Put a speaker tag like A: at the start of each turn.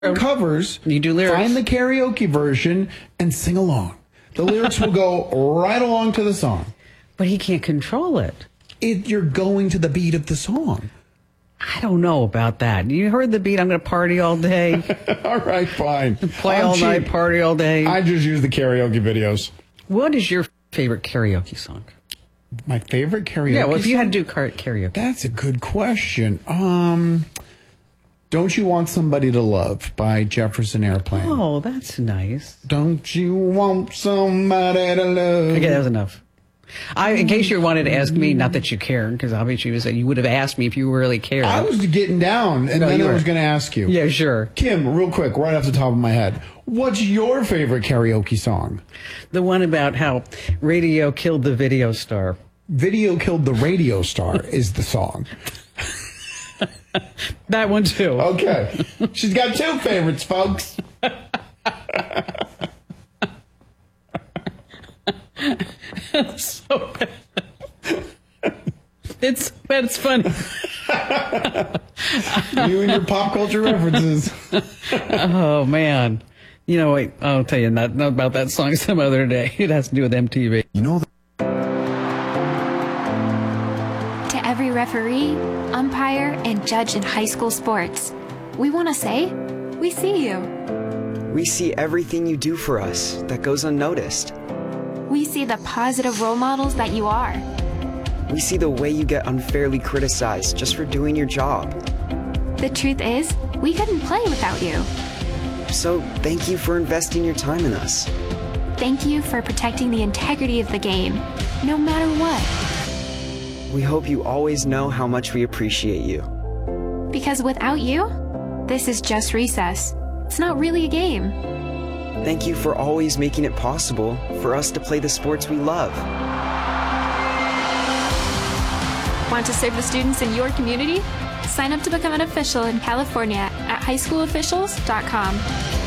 A: covers,
B: You do lyrics.
A: find the karaoke version, and sing along. The lyrics will go right along to the song.
B: But he can't control it.
A: You're going to the beat of the song.
B: I don't know about that. You heard the beat, I'm going to party all day,
A: All right, fine.
B: play all night, party all day.
A: I just use the karaoke videos.
B: What is your favorite karaoke song?
A: My favorite karaoke
B: Yeah, well, if you
A: song?
B: had to do karaoke.
A: That's a good question. Don't You Want Somebody to Love by Jefferson Airplane.
B: Oh, that's nice.
A: Don't you want somebody to love?
B: Okay, that was enough. In case you wanted to ask me, not that you cared, because obviously you would have asked me if you really cared.
A: I was getting down, and then I was going to ask you.
B: Yeah, sure.
A: Kim, real quick, right off the top of my head, what's your favorite karaoke song?
B: The one about how radio killed the video star.
A: Video Killed the Radio Star is the song.
B: That one, too.
A: Okay. She's got two favorites, folks.
B: So bad. It's funny.
A: You and your pop culture references.
B: Oh, man. You know, wait, I'll tell you not about that song some other day. It has to do with MTV.
A: You know
C: To every referee, umpire, and judge in high school sports, we want to say, we see you.
D: We see everything you do for us that goes unnoticed.
C: We see the positive role models that you are.
D: We see the way you get unfairly criticized just for doing your job.
C: The truth is, we couldn't play without you.
D: So thank you for investing your time in us.
C: Thank you for protecting the integrity of the game, no matter what.
D: We hope you always know how much we appreciate you.
C: Because without you, this is just recess. It's not really a game.
D: Thank you for always making it possible for us to play the sports we love.
C: Want to serve the students in your community? Sign up to become an official in California at highschoolofficials.com.